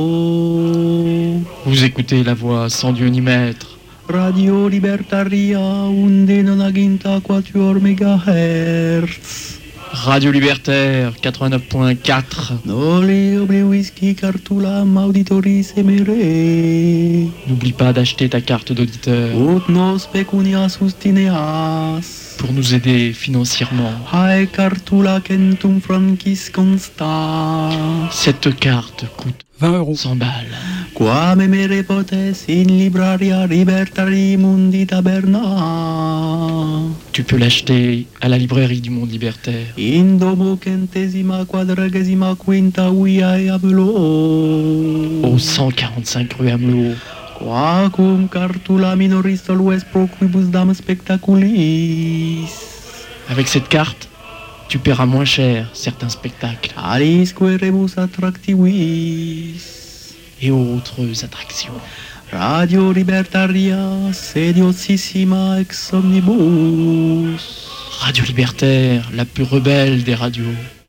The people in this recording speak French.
Vous écoutez la voix sans Dieu ni maître. Radio Libertaria, unde nonaginta quatuor megahertz. Radio Libertaire 89.4. Noli oble whisky cartulam auditoris emere. N'oublie pas d'acheter ta carte d'auditeur Ut nos pecunia sustineas. pour nous aider financièrement. Hae cartula centum francis consta. Cette carte coûte 20 euros. 100 balles. Qua memere potes in libraria libertari mundi taberna. Tu peux l'acheter à la librairie du Monde Libertaire. In domo centesima quadragesima quinta viae Amelot. Au 145 rue Amelot. Quacum cartula minoris tolues pro quibus dam spectaculis. Avec cette carte, tu paieras moins cher certains spectacles Alisque rebus attractivis. et autres attractions. Radio Libertaria sediosissima ex omnibus. Radio Libertaire, la plus rebelle des radios.